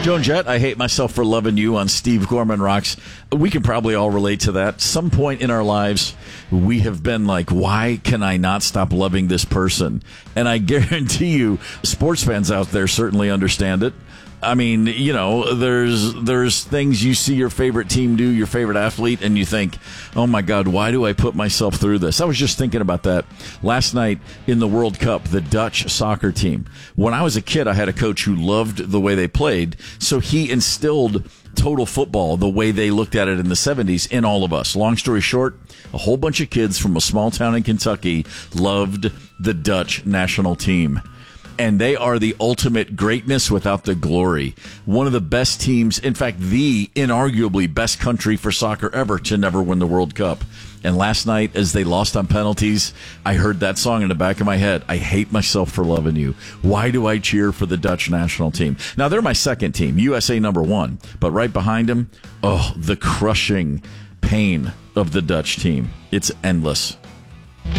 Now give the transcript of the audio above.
Joan Jett, I Hate Myself for Loving You on Steve Gorman Rocks. We can probably all relate to that. Some point in our lives, we have been like, why can I not stop loving this person? And I guarantee you, sports fans out there certainly understand it. I mean, you know, there's things you see your favorite team do, your favorite athlete, and you think, oh my God, why do I put myself through this? I was just thinking about that last night in the World Cup, the Dutch soccer team. When I was a kid, I had a coach who loved the way they played, so he instilled total football, the way they looked at it in the 70s, in all of us. Long story short, a whole bunch of kids from a small town in Kentucky loved the Dutch national team. And they are the ultimate greatness without the glory. One of the best teams, in fact, the inarguably best country for soccer ever to never win the World Cup. And last night, as they lost on penalties, I heard that song in the back of my head. I hate myself for loving you. Why do I cheer for the Dutch national team? Now, they're my second team, USA number one. But right behind them, oh, the crushing pain of the Dutch team. It's endless.